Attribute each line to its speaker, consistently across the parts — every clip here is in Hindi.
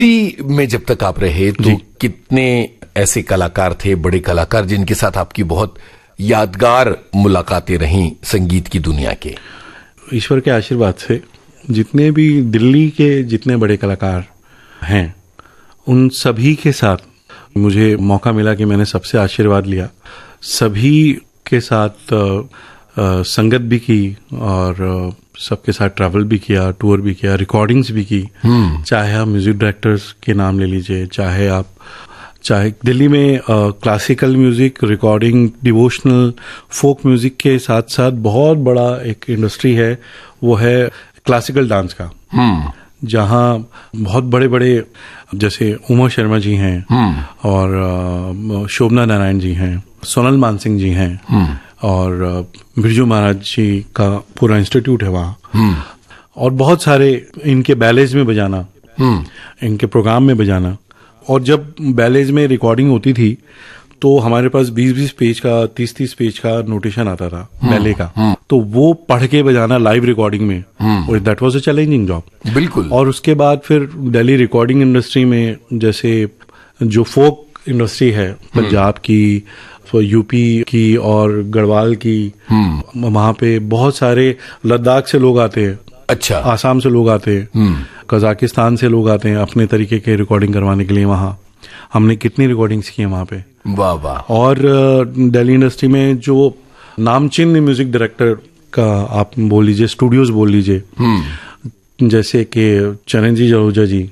Speaker 1: दिल्ली में जब तक आप रहे तो कितने ऐसे कलाकार थे, बड़े कलाकार, जिनके साथ आपकी बहुत यादगार मुलाकातें रहीं संगीत की दुनिया के?
Speaker 2: ईश्वर के आशीर्वाद से जितने भी दिल्ली के जितने बड़े कलाकार हैं, उन सभी के साथ मुझे मौका मिला कि मैंने सबसे आशीर्वाद लिया, सभी के साथ संगत भी की और सबके साथ ट्रैवल भी किया, टूर भी किया, रिकॉर्डिंग्स भी की। चाहे आप म्यूजिक डायरेक्टर्स के नाम ले लीजिए, चाहे दिल्ली में classical music, recording, devotional, folk music के साथ साथ बहुत बड़ा एक इंडस्ट्री है, वो है क्लासिकल डांस का, जहाँ बहुत बड़े बड़े जैसे उमा शर्मा जी हैं और शोभना नारायण जी हैं, सोनल मानसिंह जी हैं और बिरजू महाराज जी का पूरा इंस्टीट्यूट है वहाँ, और बहुत सारे इनके बैलेज में बजाना, इनके प्रोग्राम में बजाना। और जब बैलेज में रिकॉर्डिंग होती थी तो हमारे पास 20-20 पेज का, 30-30 पेज का नोटेशन आता था बैले का, तो वो पढ़ के बजाना लाइव रिकॉर्डिंग में, और that was a challenging job.
Speaker 1: बिल्कुल।
Speaker 2: और उसके बाद फिर दिल्ली रिकॉर्डिंग इंडस्ट्री में जैसे जो फोक इंडस्ट्री है पंजाब की, यूपी की और गढ़वाल की, वहां पे बहुत सारे लद्दाख से लोग आते हैं,
Speaker 1: अच्छा,
Speaker 2: आसाम से लोग आते हैं, कजाकिस्तान से लोग आते हैं अपने तरीके के रिकॉर्डिंग करवाने के लिए। वहाँ हमने कितनी रिकॉर्डिंग्स की हैं वहाँ पे,
Speaker 1: वाह वाह।
Speaker 2: और दिल्ली इंडस्ट्री में जो नामचीन म्यूजिक डायरेक्टर का आप बोल लीजिए, स्टूडियोज बोल लीजिए, जैसे कि चरणजीत आहूजा जी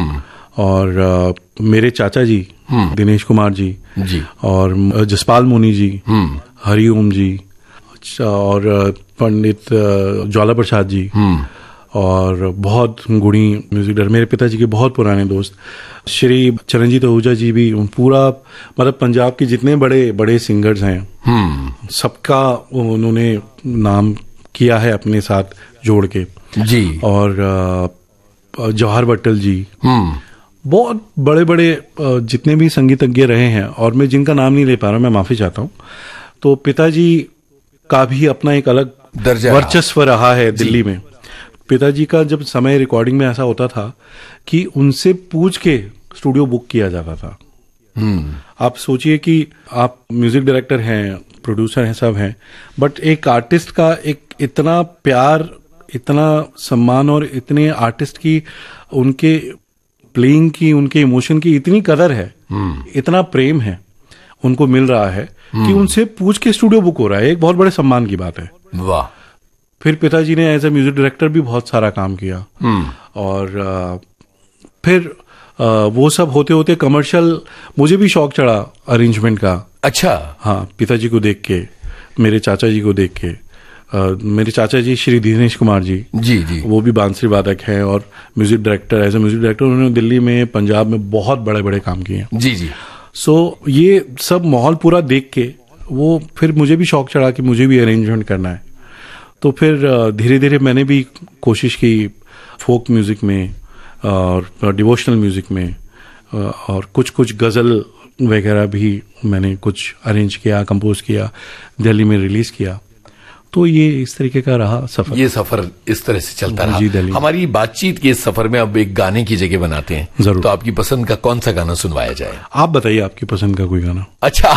Speaker 2: और मेरे चाचा जी दिनेश कुमार जी और जसपाल मुनि जी, हरिओम जी और पंडित ज्वाला प्रसाद जी और बहुत गुणी म्यूजिक डायरेक्टर, मेरे पिताजी के बहुत पुराने दोस्त श्री चरणजीत आहूजा जी भी, पूरा मतलब पंजाब के जितने बड़े बड़े सिंगर्स हैं सबका उन्होंने नाम किया है अपने साथ जोड़ के
Speaker 1: जी। और
Speaker 2: जवाहर भट्टल जी, बहुत बड़े बड़े जितने भी संगीतज्ञ रहे हैं, और मैं जिनका नाम नहीं ले पा रहा, मैं माफी चाहता हूँ। तो पिताजी का भी अपना एक अलग वर्चस्व रहा है दिल्ली में। पिताजी का जब समय रिकॉर्डिंग में ऐसा होता था कि उनसे पूछ के स्टूडियो बुक किया जाता था। आप सोचिए कि आप म्यूजिक डायरेक्टर हैं, प्रोड्यूसर हैं, सब हैं, बट एक आर्टिस्ट का एक इतना प्यार, इतना सम्मान और इतने आर्टिस्ट की, उनके प्लेइंग की, उनके इमोशन की इतनी कदर है, इतना प्रेम है उनको मिल रहा है कि उनसे पूछ के स्टूडियो बुक हो रहा है। एक बहुत बड़े सम्मान की बात है।
Speaker 1: वाह।
Speaker 2: फिर पिताजी ने एज ए म्यूजिक डायरेक्टर भी बहुत सारा काम किया, और फिर वो सब होते होते कमर्शियल मुझे भी शौक चढ़ा अरेंजमेंट का।
Speaker 1: अच्छा।
Speaker 2: हाँ, पिताजी को देख के, मेरे चाचा जी को देख के। मेरे चाचा जी श्री दिनेश कुमार जी
Speaker 1: जी, वो
Speaker 2: भी बांसुरी वादक हैं और music director, as a music director उन्होंने दिल्ली में, पंजाब में बहुत बड़े बड़े काम किए हैं।
Speaker 1: जी।
Speaker 2: सो ये सब माहौल पूरा देख के वो फिर मुझे भी शौक चढ़ा कि मुझे भी अरेंजमेंट करना है। तो फिर धीरे धीरे मैंने भी कोशिश की फोक म्यूजिक में और डिवोशनल म्यूजिक में, और कुछ गजल वगैरह भी मैंने कुछ अरेंज किया, कंपोज किया, दिल्ली में रिलीज किया। तो ये इस तरीके का रहा सफर।
Speaker 1: ये सफर इस तरह से चलता रहा। हमारी बातचीत के इस सफर में अब एक गाने की जगह बनाते हैं।
Speaker 2: जरूर।
Speaker 1: तो आपकी पसंद का कौन सा गाना सुनवाया जाए?
Speaker 2: आप बताइए आपकी पसंद का कोई गाना।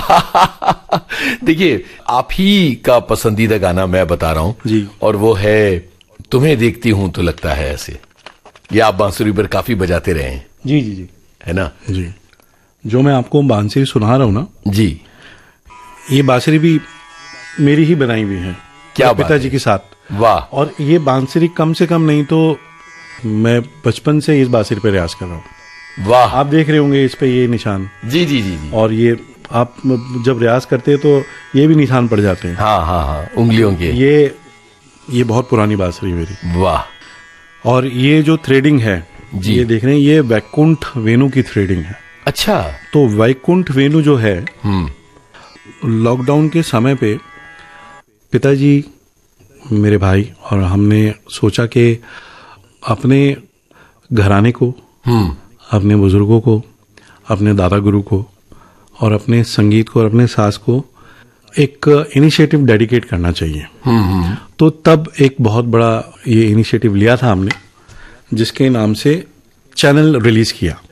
Speaker 1: अच्छा देखिए, आप ही का पसंदीदा गाना मैं बता रहा हूं
Speaker 2: जी,
Speaker 1: और वो है तुम्हें देखती हूं तो लगता है ऐसे। ये आप बांसुरी पर काफी बजाते रहे हैं।
Speaker 2: जी जी जी,
Speaker 1: है ना
Speaker 2: जी। जो मैं आपको बांसुरी सुना रहा हूं ना जी, ये बांसुरी भी मेरी ही बनाई हुई है, क्या पिताजी के साथ।
Speaker 1: वाह।
Speaker 2: और ये बांसुरी कम से कम नहीं तो मैं बचपन से इस बांसुरी पे रियाज कर रहा हूँ।
Speaker 1: वाह।
Speaker 2: आप देख रहे होंगे इस पे ये निशान।
Speaker 1: जी जी जी, जी।
Speaker 2: और ये आप जब रियाज करते हैं तो ये भी निशान पड़ जाते हैं।
Speaker 1: हाँ, उंगलियों के।
Speaker 2: ये बहुत पुरानी बांसुरी मेरी।
Speaker 1: वाह।
Speaker 2: और ये जो थ्रेडिंग है जी, ये देख रहे हैं, ये वैकुंठ वेणु की थ्रेडिंग है।
Speaker 1: अच्छा।
Speaker 2: तो वैकुंठ वेणु जो है, लॉकडाउन के समय पे पिताजी, मेरे भाई और हमने सोचा कि अपने घराने को, अपने बुजुर्गों को, अपने दादा गुरु को और अपने संगीत को और अपने सास को एक इनिशिएटिव डेडिकेट करना चाहिए। तो तब एक बहुत बड़ा ये इनिशिएटिव लिया था हमने, जिसके नाम से चैनल रिलीज किया।